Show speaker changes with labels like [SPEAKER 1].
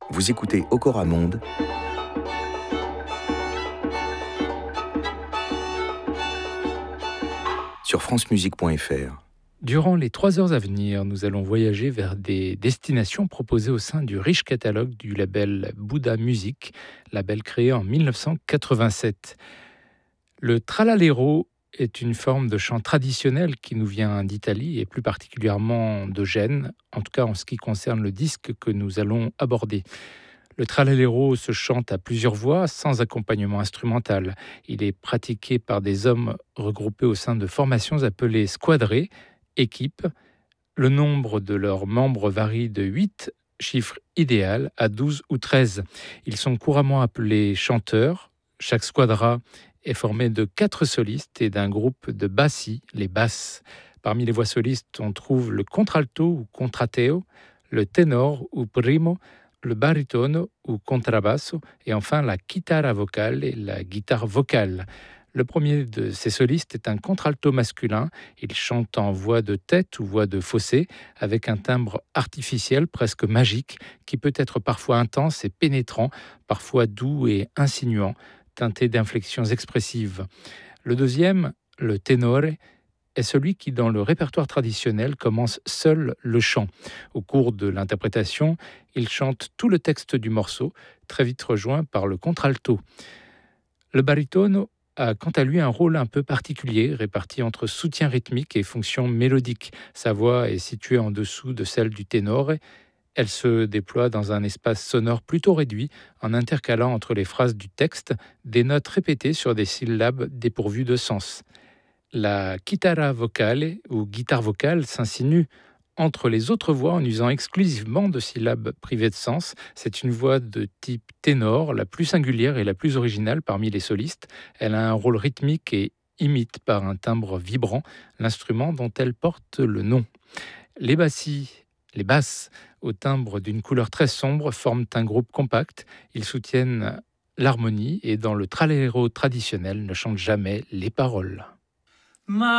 [SPEAKER 1] Vous écoutez Okora Monde sur francemusique.fr.
[SPEAKER 2] Durant les 3 heures à venir, nous allons voyager vers des destinations proposées au sein du riche catalogue du label Bouddha Music, label créé en 1987. Le tralalero est une forme de chant traditionnel qui nous vient d'Italie et plus particulièrement de Gênes, en tout cas en ce qui concerne le disque que nous allons aborder. Le tralalero se chante à plusieurs voix, sans accompagnement instrumental. Il est pratiqué par des hommes regroupés au sein de formations appelées squadrées, équipes. Le nombre de leurs membres varie de 8, chiffre idéal, à 12 ou 13. Ils sont couramment appelés chanteurs. Chaque squadra est formé de 4 solistes et d'un groupe de bassi, les basses. Parmi les voix solistes, on trouve le contralto ou contrateo, le ténor ou primo, le baritono ou contrabasso et enfin la chitarra vocale et la guitare vocale. Le premier de ces solistes est un contralto masculin. Il chante en voix de tête ou voix de fossé avec un timbre artificiel presque magique qui peut être parfois intense et pénétrant, parfois doux et insinuant, teinté d'inflexions expressives. Le deuxième, le tenore, est celui qui, dans le répertoire traditionnel, commence seul le chant. Au cours de l'interprétation, il chante tout le texte du morceau, très vite rejoint par le contralto. Le baritono a quant à lui un rôle un peu particulier, réparti entre soutien rythmique et fonction mélodique. Sa voix est située en dessous de celle du ténor. Elle se déploie dans un espace sonore plutôt réduit, en intercalant entre les phrases du texte des notes répétées sur des syllabes dépourvues de sens. La chitarra vocale ou guitare vocale s'insinue entre les autres voix en usant exclusivement de syllabes privées de sens. C'est une voix de type ténor, la plus singulière et la plus originale parmi les solistes. Elle a un rôle rythmique et imite par un timbre vibrant l'instrument dont elle porte le nom. Les bassis, les basses, au timbre d'une couleur très sombre, forment un groupe compact. Ils soutiennent l'harmonie et dans le tralero traditionnel ne chantent jamais les paroles.